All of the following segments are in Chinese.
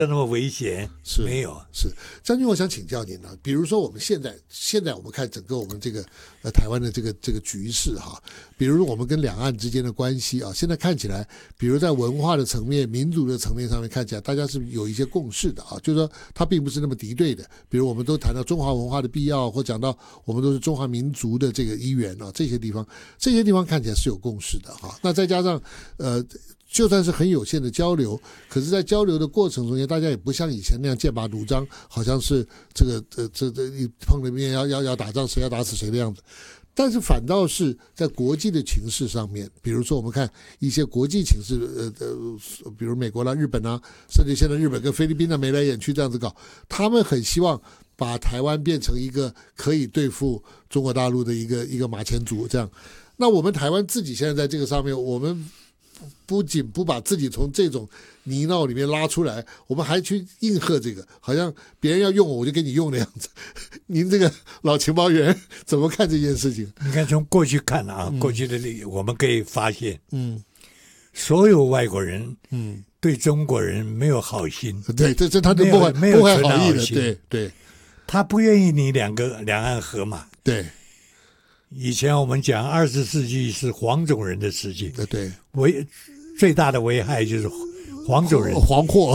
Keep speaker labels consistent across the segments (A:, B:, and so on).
A: 那么危险，
B: 是
A: 没有。
B: 是将军，我想请教您呢，比如说我们现在我们看整个我们这个台湾的这个局势哈，比如我们跟两岸之间的关系啊，现在看起来，比如在文化的层面、民族的层面上面看起来，大家是有一些共识的啊，就是说它并不是那么敌对的。比如我们都谈到中华文化的必要，或讲到我们都是中华民族的这个一员啊，这些地方看起来是有共识的哈。那再加上就算是很有限的交流，可是在交流的过程中间，大家也不像以前那样剑拔弩张，好像是这一碰了面要打仗，谁要打死谁的样子。但是反倒是在国际的情势上面，比如说我们看一些国际情势，比如美国啦、日本啊，甚至现在日本跟菲律宾啊眉来眼去这样子搞，他们很希望把台湾变成一个可以对付中国大陆的一个马前卒这样。那我们台湾自己现在在这个上面，我们不仅不把自己从这种泥淖里面拉出来，我们还去应和这个，好像别人要用我就给你用的样子。您这个老情报员怎么看这件事情？
A: 你看从过去看啊，过去的我们可以发现，所有外国人，对中国人没有好心，
B: 对，这他就不怀好意的，对，
A: 他不愿意你两岸和嘛，
B: 对。
A: 以前我们讲20世纪是黄种人的世纪，
B: 对，
A: 最大的危害就是黄种人，
B: 黄祸，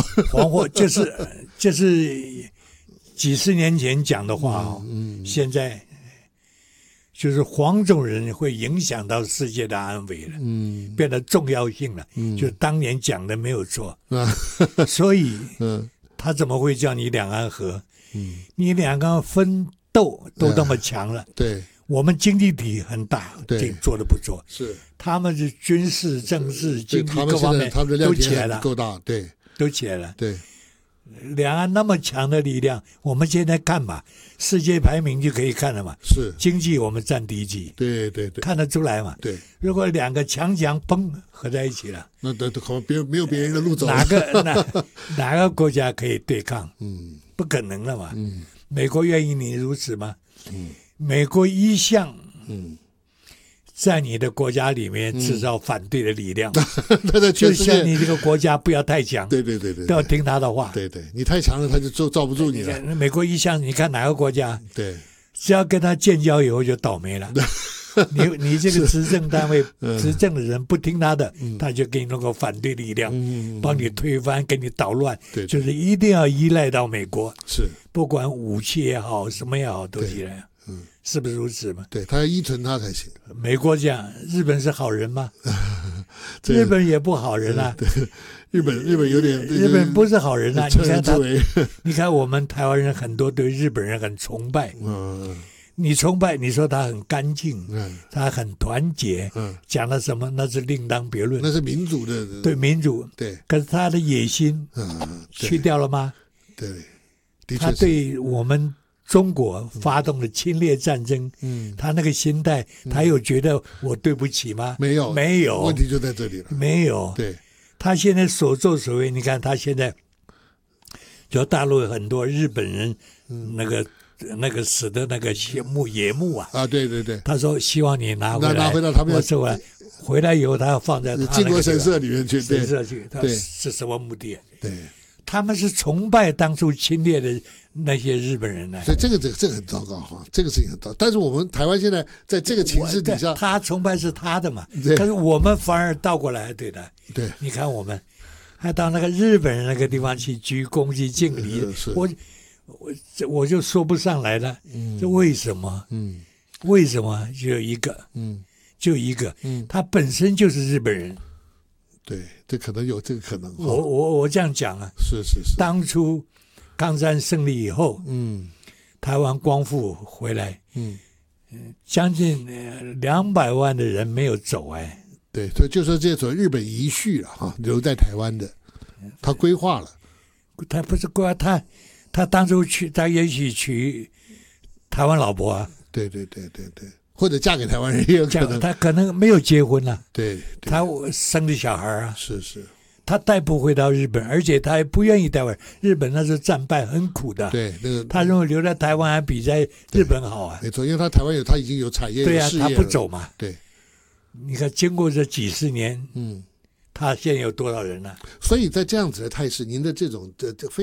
A: 就是几十年前讲的话现在就是黄种人会影响到世界的安危了，变得重要性了，就是当年讲的没有错，所以他怎么会叫你两岸和？你两个分斗都那么强了，
B: 对。
A: 我们经济体很大，对，做得不错。
B: 是，
A: 他们是军事、政治、经济各方面都起来了，
B: 够大，对，
A: 都起来了。
B: 对，
A: 两岸那么强的力量，我们现在看嘛，世界排名就可以看了嘛。
B: 是，
A: 经济我们占第一级，
B: 对，
A: 看得出来嘛。
B: 对，
A: 如果两个强砰合在一起了，
B: 那可能没有别人的路走了。
A: 哪个国家可以对抗？不可能了嘛。美国愿意你如此吗？美国一向在你的国家里面制造反对的力量，就像你这个国家不要太强，
B: 对，
A: 都要听他的话，
B: 对，你太强了，他就罩不住你了。
A: 美国一向，你看哪个国家，
B: 对，
A: 只要跟他建交以后就倒霉了。你这个执政单位执政的人不听他的，他就给你弄个反对力量，帮你推翻，给你捣乱，就是一定要依赖到美国，
B: 是
A: 不管武器也好，什么也好，都依赖。是不是如此嘛？
B: 对，他要依存他才行。
A: 美国讲日本是好人吗？日本也不好人啊。
B: 对，日本有点，
A: 日本不是好人啊。你看我们台湾人很多对日本人很崇拜。你崇拜，你说他很干净，他很团结，讲了什么那是另当别论。
B: 那是民主的，
A: 对民主，
B: 对。
A: 可是他的野心去掉了吗？
B: 对，的确是。
A: 他对我们中国发动了侵略战争，他那个心态，他有觉得我对不起吗？
B: 没有，问题就在这里了。
A: 没有，
B: 对，
A: 他现在所作所为，你看他现在，就大陆有很多日本人，那个死的那个野木啊，
B: 对，
A: 他说希望你拿回
B: 到他们
A: 回来以后，他要放在他
B: 靖国神社里面去，
A: 神社去，他是什么目的？
B: 对。
A: 他们是崇拜当初侵略的那些日本人呢，
B: 所以这个很糟糕哈，这个事情很糟糕。但是我们台湾现在在这个情势底下，
A: 他崇拜是他的嘛，可是我们反而倒过来，对的。
B: 对，
A: 你看我们还到那个日本人那个地方去鞠躬去敬礼，我就说不上来了，这为什么？为什么？就一个，他本身就是日本人。
B: 对，这可能有这个可能。
A: 我这样讲啊，
B: 是。
A: 当初抗战胜利以后，台湾光复回来，将近200万的人没有走哎。
B: 对，所以就说这种日本遗绪了哈，留在台湾的，他规划了。
A: 他不是规划，他当初他也许娶台湾老婆啊。
B: 对。或者嫁给台湾人也有可能，
A: 他可能没有结婚了，
B: 对，
A: 他生的小孩啊，
B: 是，
A: 他带不回到日本，而且他也不愿意带回日本，那是战败很苦的，
B: 对，
A: 他认为留在台湾还比在日本好啊，
B: 没错，因为他台湾他已经有产业，
A: 对啊，
B: 有事业了，
A: 他不走嘛，
B: 对，
A: 你看经过这几十年，他现在有多少人了？
B: 所以在这样子的态势，您的这种非